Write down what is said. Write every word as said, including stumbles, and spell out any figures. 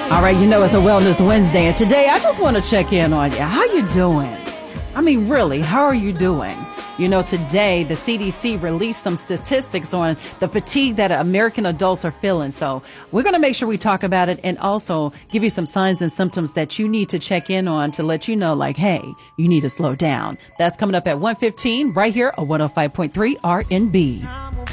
All right, you know it's a Wellness Wednesday, and today I just want to check in on you. How you doing? I mean, really, how are you doing? You know, today the C D C released some statistics on the fatigue that American adults are feeling. So we're going to make sure we talk about it and also give you some signs and symptoms that you need to check in on to let you know, like, hey, you need to slow down. That's coming up at one fifteen right here on one oh five point three R N B.